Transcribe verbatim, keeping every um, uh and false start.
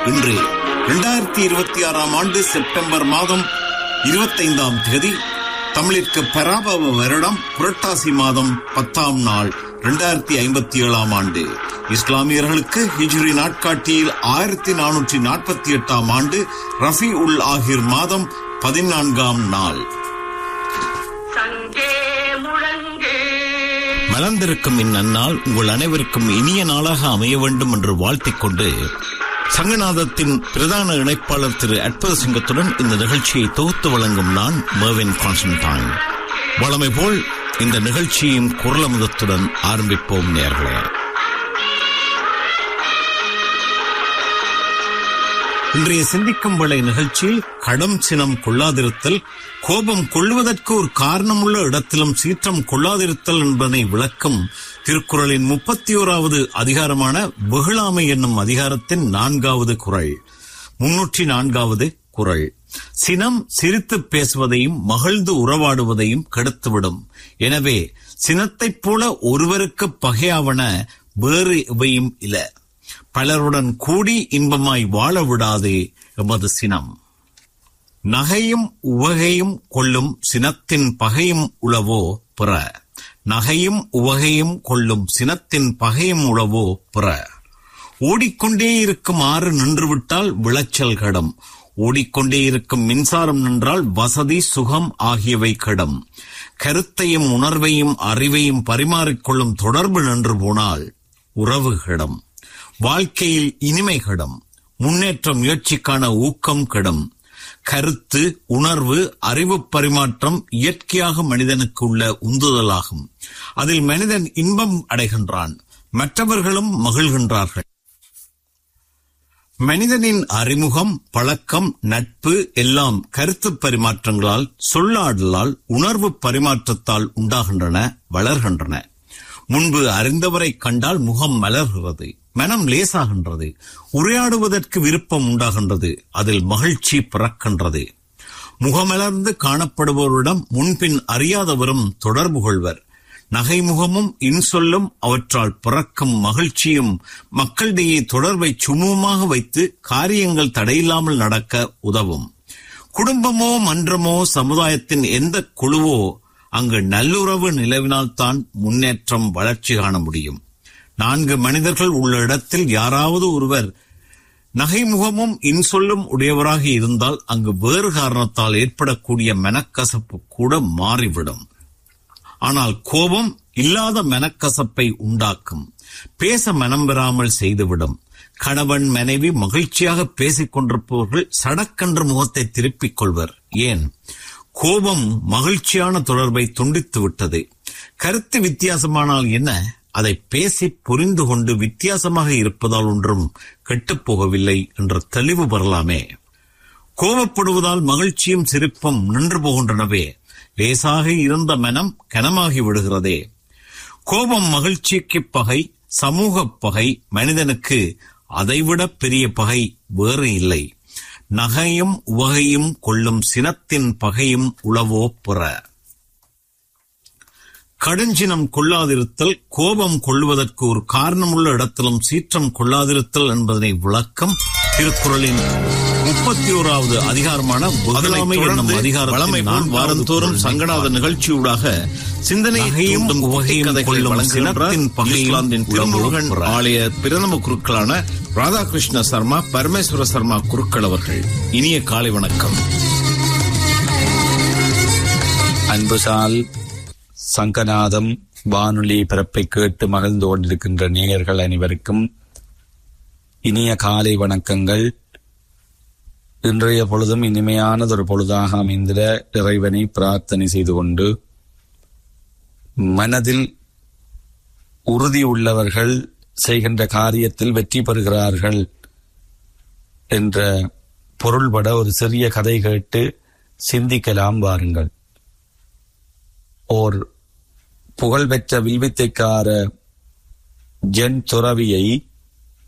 இன்று இரண்டாயிரத்தி இருபத்தி ஆறாம் ஆண்டு செப்டம்பர் மாதம் இருபத்தைந்தாம் தேதி, தமிழிற்கு பராபவ வருடம் புரட்டாசி மாதம் பத்தாம் நாள் இரண்டாயிரத்தி ஐம்பத்தி ஏழாம் ஆண்டு. இஸ்லாமியர்களுக்கு ஹிஜ்ரி நாட்காட்டியில் ஆயிரத்தி நானூற்றி நாற்பத்தி எட்டாம் ஆண்டு ரஃபி உல் ஆஹிர் மாதம் பதினான்காம் நாள். மலர்ந்திருக்கும் இந்நன்னாள் உங்கள் அனைவருக்கும் இனிய நாளாக அமைய வேண்டும் என்று வாழ்த்திக் கொண்டு, சங்கநாதத்தின் பிரதான இணைப்பாளர் திரு அற்புத சிங்கத்துடன் இந்த நிகழ்ச்சியை தொகுத்து வழங்கும் நான் மெர்வின் கான்ஸ்டன்டைன். வழமை போல் இந்த நிகழ்ச்சியின் குரலமுதத்துடன் ஆரம்பிப்போம் நேயர்களே. இன்றைய சிந்திக்கும் வேளை நிகழ்ச்சியில் கடம் சினம் கொள்ளாதிருத்தல், கோபம் கொள்வதற்கு ஒரு காரணமுள்ள இடத்திலும் சீற்றம் கொள்ளாதிருத்தல் என்பதனை விளக்கும் திருக்குறளின் முப்பத்தி ஓராவது அதிகாரமான வெகுளாமை என்னும் அதிகாரத்தின் நான்காவது குறள், முன்னூற்றி நான்காவது குறள். சினம் சிரித்து பேசுவதையும் மகிழ்ந்து உறவாடுவதையும் கெடுத்துவிடும். எனவே சினத்தைப் போல ஒருவருக்கு பகையாவன வேறு எவையும் இல்ல. பலருடன் கூடி இன்பமாய் வாழ விடாதே எமது சினம். நகையும் உவகையும் கொள்ளும் சினத்தின் பகையும் உளவோ பிற. நகையும் உவகையும் கொள்ளும் சினத்தின் பகையும் உளவோ பிற. ஓடிக்கொண்டே இருக்கும் ஆறு நின்றுவிட்டால் விளைச்சல் கெடும். ஓடிக்கொண்டே இருக்கும் மின்சாரம் நின்றால் வசதி சுகம் ஆகியவை கெடும். கருத்தையும் உணர்வையும் அறிவையும் பரிமாறிக்கொள்ளும் தொடர்பு நின்று போனால் உறவு கெடும். வாழ்க்கையில் இனிமை கெடும். முன்னேற்ற முயற்சிக்கான ஊக்கம் கெடும். கருத்து, உணர்வு, அறிவு பரிமாற்றம் இயற்கையாக மனிதனுக்கு உள்ள உந்துதலாகும். அதில் மனிதன் இன்பம் அடைகின்றான், மற்றவர்களும் மகிழ்கின்றார்கள். மனிதனின் அறிமுகம், பழக்கம், நட்பு எல்லாம் கருத்து பரிமாற்றங்களால், சொல்லாடலால், உணர்வு பரிமாற்றத்தால் உண்டாகின்றன, வளர்கின்றன. முன்பு அறிந்தவரை கண்டால் முகம் மலர்கிறது, மனம் லேசாகின்றது, உரையாடுவதற்கு விருப்பம் உண்டாகின்றது, அதில் மகிழ்ச்சி பிறக்கின்றது. முகமலர்ந்து காணப்படுபவரிடம் முன்பின் அறியாதவரும் தொடர்பு கொள்வர். நகைமுகமும் இன்சொல்லும் அவற்றால் பிறக்கும் மகிழ்ச்சியும் மக்களிடையே தொடர்பை சுமூகமாக வைத்து காரியங்கள் தடையில்லாமல் நடக்க உதவும். குடும்பமோ மன்றமோ சமுதாயத்தின் எந்த குழுவோ அங்கு நல்லுறவு நிலவினால்தான் முன்னேற்றம் வளர்ச்சி காண முடியும். நான்கு மனிதர்கள் உள்ள இடத்தில் யாராவது ஒருவர் நகைமுகமும் இன்சொல்லும் உடையவராக இருந்தால் அங்கு வேறு காரணத்தால் ஏற்படக்கூடிய மனக்கசப்பு கூட மாறிவிடும். ஆனால் கோபம் இல்லாத மனக்கசப்பை உண்டாக்கும். பேச மனம் பெறாமல் செய்துவிடும். கணவன் மனைவி மகிழ்ச்சியாக பேசிக் கொண்டிருப்பவர்கள் சடக்கென்று முகத்தை திருப்பிக் கொள்வர். ஏன்? கோபம் மகிழ்ச்சியான தொடர்பை துண்டித்து விட்டது. கருத்து வித்தியாசமானால் என்ன, அதை பேசி புரிந்து கொண்டு வித்தியாசமாக இருப்பதால் ஒன்றும் கெட்டுப்போகவில்லை என்ற தெளிவு பெறலாமே. கோபப்படுவதால் மகிழ்ச்சியும் சிரிப்பும் நின்று போகின்றனவே. லேசாக இருந்த மனம் கனமாகி விடுகிறதே. கோபம் மகிழ்ச்சிக்கு பகை, சமூக பகை. மனிதனுக்கு அதைவிட பெரிய பகை வேறு இல்லை. நகையும் உவகையும் கொள்ளும் சினத்தின் பகையும் உளவோ பிற. கடுஞ்சினம் கொள்ளாதிருத்தல், கோபம் கொள்வதற்கு ஒரு காரணமுள்ள இடத்திலும் சீற்றம் கொள்ளாதிருத்தல் என்பதனை விளக்கம் திருக்குறளின் முப்பத்தி ஓராவது அதிகாரமான வெகுளாமை என்னும் அதிகாரம். வாரந்தோறும் சங்கநாத நிகழ்ச்சியூடாக சிந்தனையையும் உவகையும் கொள்ளும் சினத்தின் பகையின் திருமுருகன் ஆலய பிரதம குருக்களான ராதாகிருஷ்ண சர்மா, பரமேஸ்வர சர்மா குருக்கள் அவர்கள். இனிய காலை வணக்கம். அன்புசால் சங்கநாதம் வானொலி பிறப்பை கேட்டு மகிழ்ந்து கொண்டிருக்கின்ற நேயர்கள் அனைவருக்கும் இனிய காலை வணக்கங்கள். இன்றைய பொழுதும் இனிமையானதொரு பொழுதாக அமைந்திட இறைவனை பிரார்த்தனை செய்து கொண்டு, மனதில் உறுதி உள்ளவர்கள் செய்கின்ற காரியத்தில் வெற்றி பெறுகிறார்கள் என்ற பொருள்பட ஒரு சிறிய கதை கேட்டு சிந்திக்கலாம் வாருங்கள். ஓர் புகழ்பெற்ற வில்வித்தைக்கார ஜென் துறவியை